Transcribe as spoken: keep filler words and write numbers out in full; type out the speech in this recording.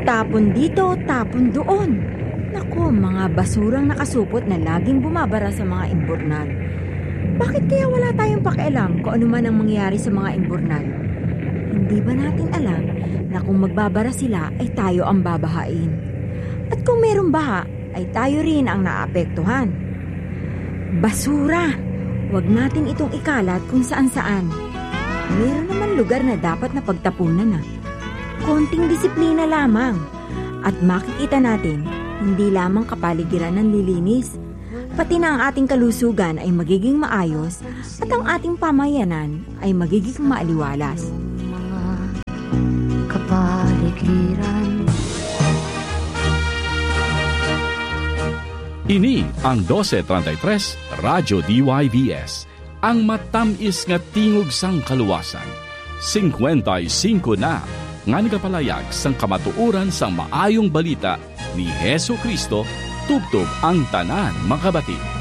Tapon dito, tapon doon. Naku, mga basurang nakasupot na laging bumabara sa mga imburnal. Bakit kaya wala tayong pakialam kung ano man ang mangyari sa mga imburnal? Hindi ba natin alam na kung magbabara sila ay tayo ang babahain? At kung merong baha, ay tayo rin ang naapektuhan. Basura! Huwag natin itong ikalat kung saan-saan. Meron naman lugar na dapat na pagtapunan na. Konting disiplina lamang. At makikita natin, hindi lamang kapaligiran ng lilinis, pati na ang ating kalusugan ay magiging maayos at ang ating pamayanan ay magiging maaliwalas. Mga kapaligiran. Ini ang twelve thirty-three Radyo D Y V S, ang matamis nga tingog sang kaluwasan. fifty-five na nga nagapalayag sang kamatuoran sang maayong balita ni Hesu Kristo, tubtob ang tanan makabati.